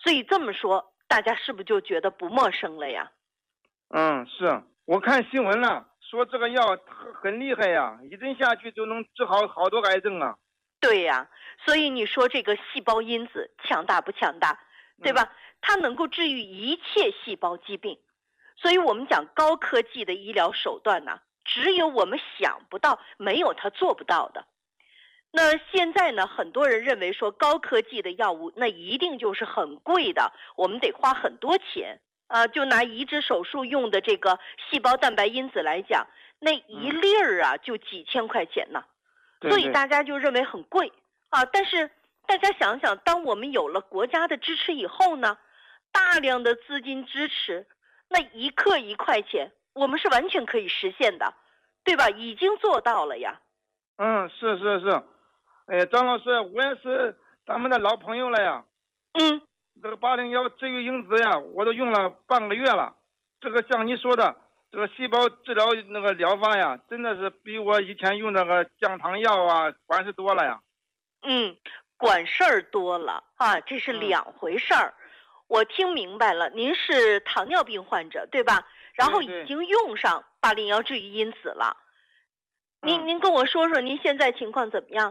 所以这么说，大家是不是就觉得不陌生了呀？ 是我看新闻了，说这个药很厉害呀，一针下去就能治好好多个癌症啊。 对呀，所以你说这个细胞因子强大不强大，对吧？它能够治愈一切细胞疾病，所以我们讲高科技的医疗手段呢，只有我们想不到，没有它做不到的。那现在呢，很多人认为说高科技的药物那一定就是很贵的，我们得花很多钱啊。就拿移植手术用的这个细胞蛋白因子来讲，那一粒儿啊就几千块钱呢。所以大家就认为很贵啊。但是大家想想，当我们有了国家的支持以后呢，大量的资金支持，那一克1块钱，我们是完全可以实现的，对吧？已经做到了呀。 是。张老师，我也是咱们的老朋友了呀。这个801治愈因子呀，我都用了半个月了。这个像你说的，这个细胞治疗那个疗法呀，真的是比我以前用那个降糖药啊管事多了呀。 管事儿多了啊，这是两回事儿。我听明白了，您是糖尿病患者对吧？然后已经用上801治愈因子了。您跟我说说您现在情况怎么样？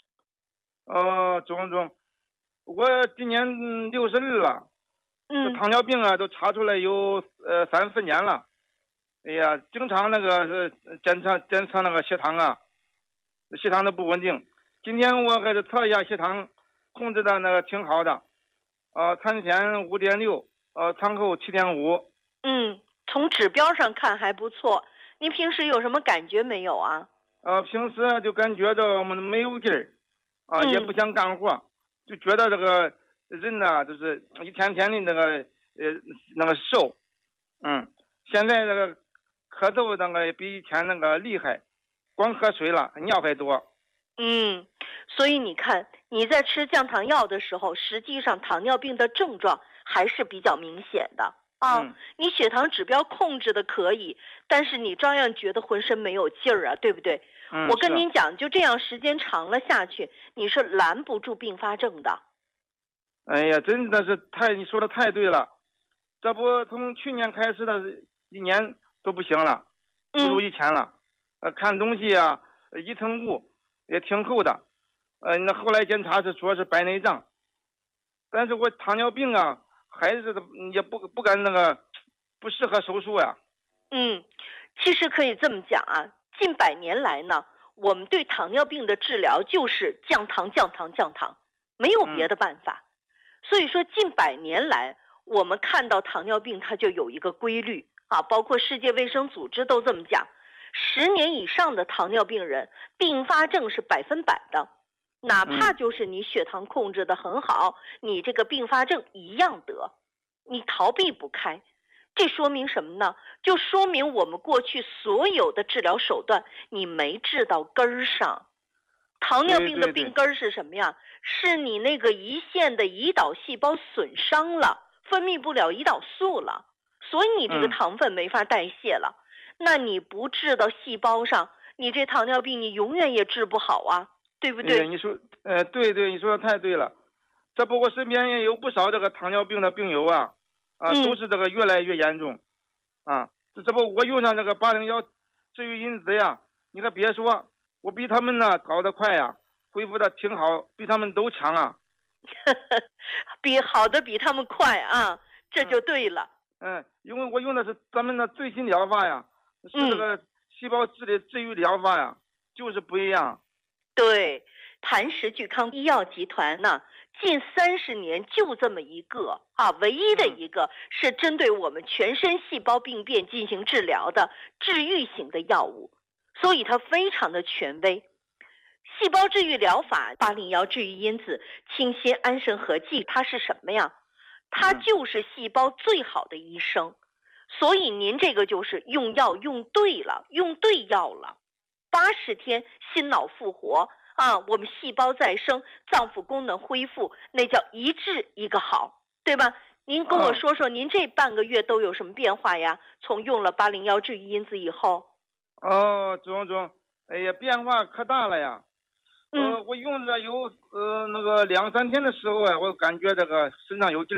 总，我今年60了。这糖尿病啊都查出来有3、4年了。哎呀，经常那个是检测那个血糖啊，血糖都不稳定。今天我给他测一下血糖，控制的那个挺好的。餐前5.6，餐后7.5。 从指标上看还不错。您平时有什么感觉没有啊？ 平时就感觉着没有劲儿，也不想干活，就觉得这个人呢，就是一天天的那个瘦。现在这个咳嗽那个比以前那个厉害，光喝水了，尿还多。 所以你看，你在吃降糖药的时候，实际上糖尿病的症状还是比较明显的啊。你血糖指标控制的可以，但是你照样觉得浑身没有劲儿啊，对不对？我跟您讲，就这样时间长了下去，你是拦不住并发症的。 哎呀，真的是你说的太对了。这不从去年开始的一年都不行了，不如以前了。看东西啊，一层雾也挺厚的。那后来检查是说是白内障，但是我糖尿病啊，还是也不敢那个，不适合手术呀。 其实可以这么讲啊，近100年来呢，我们对糖尿病的治疗就是降糖，没有别的办法。所以说近100年来，我们看到糖尿病它就有一个规律啊，包括世界卫生组织都这么讲，10年以上的糖尿病人并发症是100%的，哪怕就是你血糖控制得很好，你这个并发症一样得，你逃避不开。这说明什么呢？就说明我们过去所有的治疗手段你没治到根儿上。糖尿病的病根儿是什么呀？是你那个胰腺的胰岛细胞损伤了，分泌不了胰岛素了，所以你这个糖分没法代谢了。那你不治到细胞上，你这糖尿病你永远也治不好啊，对不对？ 你说，对，你说的太对了。这不，我身边也有不少这个糖尿病的病友啊，都是这个越来越严重，这不我用上这个801治愈因子呀，你可别说，我比他们呢搞得快呀，恢复的挺好，比他们都强啊。 比他们快啊，这就对了。 因为我用的是咱们的最新疗法呀，是这个细胞治愈疗法呀，就是不一样。 对，谭氏聚康医药集团呢，近30年就这么一个唯一的一个是针对我们全身细胞病变进行治疗的治愈型的药物，所以它非常的权威。细胞治愈疗法801治愈因子清酰胺神合剂，它是什么呀？它就是细胞最好的医生。所以您这个就是用药用对了，用对药了。80天心脑复活我们细胞再生，脏腑功能恢复，那叫一治一个好，对吧？您跟我说说您这半个月都有什么变化呀？从用了801治愈因子以后。 总，哎呀，变化可大了呀。我用着有那个2、3天的时候啊，我感觉这个身上有劲儿。